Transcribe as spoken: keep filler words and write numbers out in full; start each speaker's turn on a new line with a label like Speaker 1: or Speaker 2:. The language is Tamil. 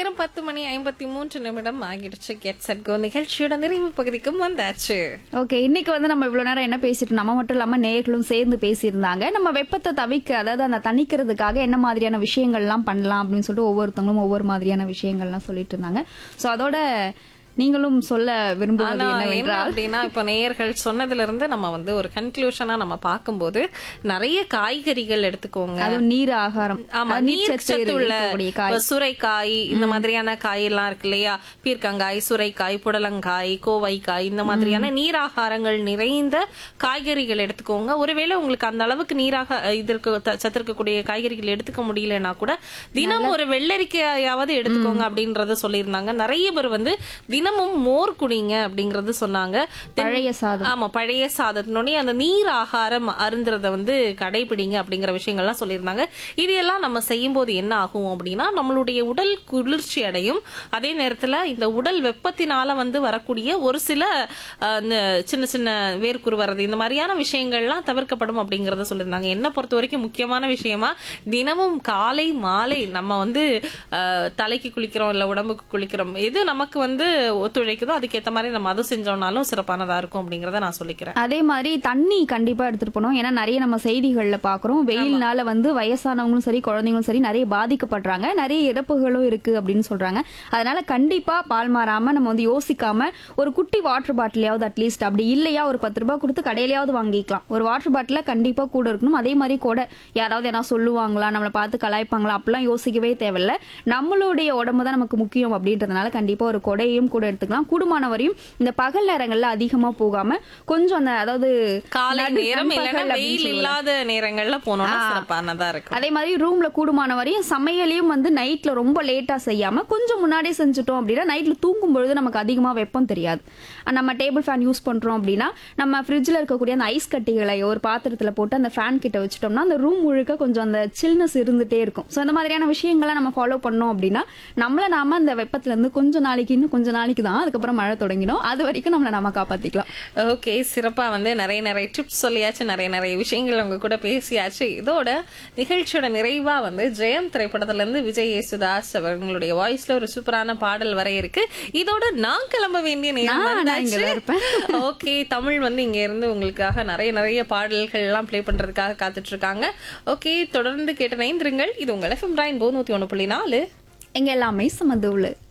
Speaker 1: நேரம் பத்து மணி ஐம்பத்தி மூன்று நிமிடம் ஆகிடுச்சு. கெட் செட் கோ நிகழ்ச்சியோட நிறைவு பகுதிக்கும் வந்தாச்சு.
Speaker 2: ஓகே, இன்னைக்கு வந்து நம்ம இவ்வளவு நேரம் என்ன பேசிட்டு நம்ம மட்டும் இல்லாம நேயர்களும் சேர்ந்து பேசியிருந்தாங்க. நம்ம வெப்பத்தை தவிக்க, அதாவது அந்த தணிக்கிறதுக்காக என்ன மாதிரியான விஷயங்கள்லாம் பண்ணலாம் அப்படின்னு சொல்லிட்டு ஒவ்வொருத்தவங்களும் ஒவ்வொரு மாதிரியான விஷயங்கள்லாம் சொல்லிட்டு இருந்தாங்க. சோ அதோட நீங்களும் சொல்ல விரும்புவது
Speaker 1: ஆனா என்ன
Speaker 2: என்னவென்றால்,
Speaker 1: அப்படின்னா இப்ப நேயர்கள் சொன்னதுல இருந்து நம்ம வந்து ஒரு கன்க்ளூஷனா நம்ம பார்க்கும்போது நிறைய காய்கறிகள் எடுத்துக்கோங்க.
Speaker 2: அது நீர் ஆகாரம்,
Speaker 1: ஆமா,
Speaker 2: அது
Speaker 1: நீர்
Speaker 2: நீர்ச்சத்து
Speaker 1: சத்து உள்ள
Speaker 2: இருக்கக்கூடிய காய்.
Speaker 1: இப்ப சுரைக்காய் இந்த மாதிரியான காய் எல்லாம் இருக்கு இல்லையா? பீர்க்கங்காய், சுரைக்காய், புடலங்காய், கோவைக்காய் இந்த மாதிரியான நீராகாரங்கள் நிறைந்த காய்கறிகள் எடுத்துக்கோங்க. ஒருவேளை உங்களுக்கு அந்த அளவுக்கு நீராக இதற்கு சத்து இருக்கக்கூடிய காய்கறிகள் எடுத்துக்க முடியலன்னா கூட தினம் ஒரு வெள்ளரிக்காயாவது எடுத்துக்கோங்க அப்படின்றத சொல்லியிருந்தாங்க. நிறைய பேர் வந்து தினமும் மோர் குடிங்க அப்படிங்கறது சொன்னாங்க.
Speaker 2: பழைய சாதம்,
Speaker 1: ஆமா, பழைய சாதத்தினோட அந்த நீர் ஆகாரம் அருந்துறத வந்து கடைபிடிங்க அப்படிங்கிற விஷயங்கள்லாம் சொல்லியிருந்தாங்க. இது எல்லாம் நம்ம செய்யும் போது என்ன ஆகும் அப்படின்னா நம்மளுடைய உடல் குளிர்ச்சி அடையும். அதே நேரத்துல இந்த உடல் வெப்பத்தினால வந்து வரக்கூடிய ஒரு சில சின்ன சின்ன வேர்க்குரு வர்றது இந்த மாதிரியான விஷயங்கள்லாம் தவிர்க்கப்படும் அப்படிங்கறத சொல்லியிருந்தாங்க. என்ன பொறுத்த வரைக்கும் முக்கியமான விஷயமா தினமும் காலை மாலை நம்ம வந்து தலைக்கு குளிக்கிறோம் இல்ல உடம்புக்கு குளிக்கிறோம், எது நமக்கு வந்து ஒத்துழைக்குதோ அதுக்கேற்ற மாதிரி நம்ம அதை செஞ்சோம்னாலும் சிறப்பானதா இருக்கும் அப்படிங்கறத நான் சொல்லிக்கிறேன்.
Speaker 2: அதே மாதிரி தண்ணி கண்டிப்பா எடுத்துட்டு போனோம். ஏன்னா நிறைய நம்ம செய்திகள்ல பாக்குறோம், வெயில்னால வந்து வயசானவங்களும் சரி குழந்தைங்களும் சரி நிறைய பாதிக்கப்படுறாங்க, நிறைய இறப்புகளும் இருக்கு அப்படின்னு சொல்றாங்க. அதனால கண்டிப்பா பால் மாறாம நம்ம வந்து யோசிக்காம ஒரு குட்டி வாட்டர் பாட்டிலையாவது அட்லீஸ்ட், அப்படி இல்லையா ஒரு பத்து ரூபாய் கொடுத்து கடையிலையாவது வாங்கிக்கலாம். ஒரு வாட்டர் பாட்டில கண்டிப்பா கூட இருக்கணும். அதே மாதிரி கூட யாராவது என்ன சொல்லுவாங்களா, நம்மளை பார்த்து கலாய்ப்பாங்களா அப்படிலாம் யோசிக்கவே தேவையில்ல. நம்மளுடைய உடம்பு தான் நமக்கு முக்கியம் அப்படின்றதுனால கண்டிப்பா ஒரு கொடையும் கூட எடுத்துக்கலாம். கூடுமான வரையும் இந்த பகல் நேரங்கள்ல அதிகமா போகாம கொஞ்சம் அந்த, அதாவது
Speaker 1: காலை நேரம் இல்லைன்னா வெயில் இல்லாத நேரங்கள்ல போனோம்னா சிறப்பானதா இருக்கும்.
Speaker 2: அதே மாதிரி ரூம்ல கூடுமான வரையும் சமையலையும் வந்து நைட்ல ரொம்ப லேட்டா செய்யாம கொஞ்சம் முன்னாடியே செஞ்சுட்டோம் அப்படின்னா நைட்ல தூங்கும் பொழுது நமக்கு அதிகமா வெப்பம் தெரியாது. நம்ம டேபிள் ஃபேன் யூஸ் பண்றோம் அப்படின்னா நம்ம ஃப்ரிட்ஜ்ல இருக்கக்கூடிய அந்த ஐஸ் கட்டிகளை ஒரு பாத்திரத்துல போட்டு அந்த ஃபேன் கிட்ட வச்சுட்டோம்னா அந்த ரூம் முழுக்க கொஞ்சம் அந்த சில்னஸ் இருந்துட்டே இருக்கும். ஸோ இந்த மாதிரியான விஷயங்களை நம்ம ஃபாலோ பண்ணோம் அப்படின்னா நம்மள நாம அந்த வெப்பத்துல இருந்து கொஞ்ச நாளைக்கு, இன்னும் கொஞ்ச நாளைக்கு தான், அதுக்கப்புறம் மழை தொடங்கிடும், அது வரைக்கும் நம்மளை நாம காப்பாத்திக்கலாம்.
Speaker 1: ஓகே, சிறப்பா வந்து நிறைய நிறைய டிப்ஸ் சொல்லியாச்சு, நிறைய நிறைய விஷயங்கள் உங்க கூட பேசியாச்சு. இதோட நிகழ்ச்சியோட நிறைவா வந்து ஜெயம் திரைப்படத்துல இருந்து விஜய் யேசுதாஸ் அவங்களுடைய வாய்ஸ்ல ஒரு சூப்பரான பாடல் வர இருக்கு. இதோட நான் கிளம்ப வேண்டிய நேரம். ஓகே, தமிழ் வந்து இங்க இருந்து உங்களுக்காக நிறைய நிறைய பாடல்கள் எல்லாம் பிளே பண்றதுக்காக காத்துட்டு இருக்காங்க. ஓகே, தொடர்ந்து கேட்டு நைந்திருங்கள். இது உங்கள் எஃப்எம் ரெயின்போ நூத்தி ஒண்ணு புள்ளி நாலு.
Speaker 2: எங்க எல்லாமே சமந்து உள்ள